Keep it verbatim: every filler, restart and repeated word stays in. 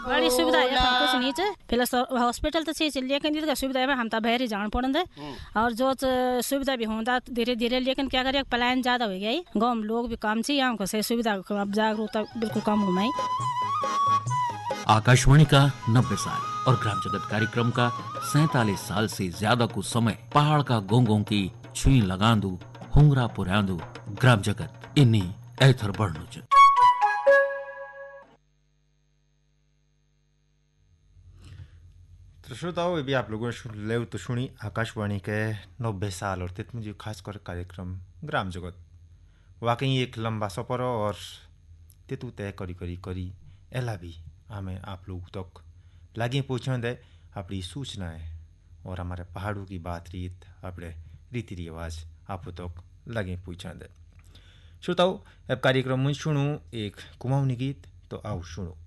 बड़ी सुविधा है था कुछ नहीं चे पहले हॉस्पिटल तो छे लेकिन इधर सुविधा है हम ता बाहर जान पड़े और जो सुविधा भी होता धीरे धीरे लेकिन क्या करें पलायन ज्यादा हो गई गाँव में लोग भी कम छे यहाँ को से सुविधा जागरूकता बिल्कुल कम हो गई। आकाशवाणी का नब्बे साल और ग्राम जगत कार्यक्रम का सैतालीस साल से ज्यादा को समय पहाड़ का गोंगों की छुई लगांदू हुंगरा पुरांदू ग्राम जगत इन्नी ऐथर बढ़नु च। तो श्रोताओं ये भी आप लोगों ने ले तो सुनी आकाशवाणी के नब्बे साल और तित मुझे खास कर कार्यक्रम ग्राम जगत वाकई एक लंबा सफर और तितु तय करी करी करी एला भी हमें आप लोग तक लागे पहुँचा दे अपनी सूचनाएं और हमारे पहाड़ों की बात रीत अपने रीति रिवाज आप तक लागे पहुँचा दे। श्रोताओं अब कार्यक्रम में सुनो एक कुमाऊनी गीत तो आओ सुनो।